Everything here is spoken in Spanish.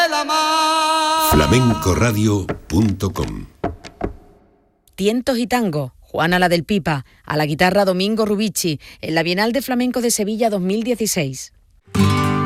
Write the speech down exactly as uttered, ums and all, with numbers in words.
la mar. flamenco radio punto com. Tientos y tango, Juana la del Pipa, a la guitarra Domingo Rubici, en la Bienal de Flamenco de Sevilla dos mil dieciséis.